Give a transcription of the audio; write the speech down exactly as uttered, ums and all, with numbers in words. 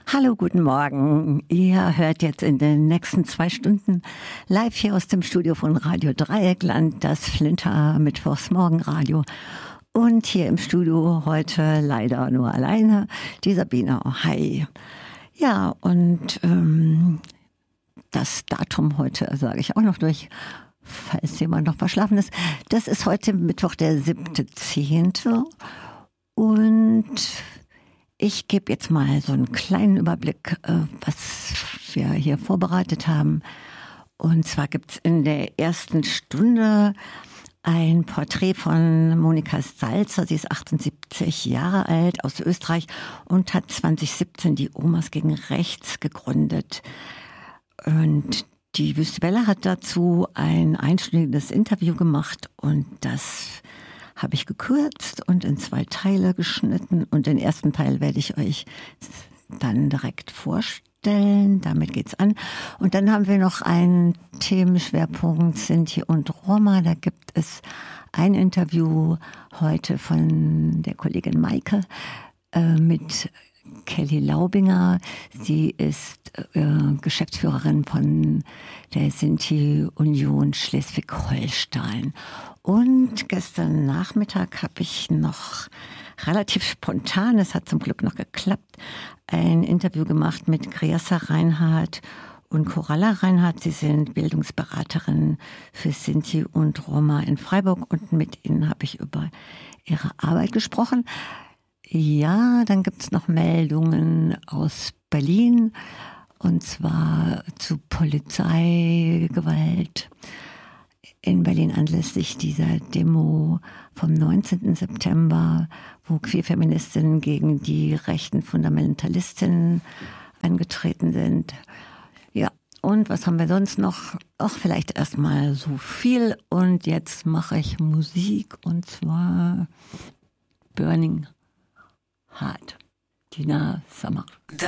Hallo, guten Morgen. Ihr hört jetzt in den nächsten zwei Stunden live hier aus dem Studio von Radio Dreieckland das Flinter Mittwochsmorgenradio. Und hier im Studio heute leider nur alleine die Sabine. Hi. Ja, und ähm, das Datum heute sage ich auch noch durch, falls jemand noch verschlafen ist. Das ist heute Mittwoch, der siebte zehnte Und ich gebe jetzt mal so einen kleinen Überblick, was wir hier vorbereitet haben. Und zwar gibt es in der ersten Stunde ein Porträt von Monika Salzer. Sie ist achtundsiebzig Jahre alt, aus Österreich und hat zwanzig siebzehn die Omas gegen Rechts gegründet. Und die Wüste Welle hat dazu ein einstündiges Interview gemacht und das habe ich gekürzt und in zwei Teile geschnitten. Und den ersten Teil werde ich euch dann direkt vorstellen. Damit geht's an. Und dann haben wir noch einen Themenschwerpunkt Sinti und Roma. Da gibt es ein Interview heute von der Kollegin Maike äh, mit Kelly Laubinger. Sie ist äh, Geschäftsführerin von der Sinti-Union Schleswig-Holstein. Und gestern Nachmittag habe ich noch relativ spontan, es hat zum Glück noch geklappt, ein Interview gemacht mit Griassa Reinhardt und Coralla Reinhardt. Sie sind Bildungsberaterin für Sinti und Roma in Freiburg und mit ihnen habe ich über ihre Arbeit gesprochen. Ja, dann gibt es noch Meldungen aus Berlin und zwar zu Polizeigewalt in Berlin anlässlich dieser Demo vom neunzehnten September, wo Queerfeministinnen gegen die rechten Fundamentalistinnen angetreten sind. Ja, und was haben wir sonst noch? Ach, vielleicht erstmal so viel. Und jetzt mache ich Musik und zwar Burning Heart, Dina Summer.